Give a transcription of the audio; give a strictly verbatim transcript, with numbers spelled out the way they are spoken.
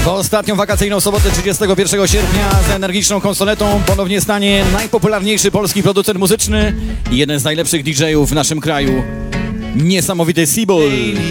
W ostatnią wakacyjną sobotę trzydziestego pierwszego sierpnia za energiczną konsoletą ponownie stanie najpopularniejszy polski producent muzyczny i jeden z najlepszych D J ów w naszym kraju. Niesamowity Seaball.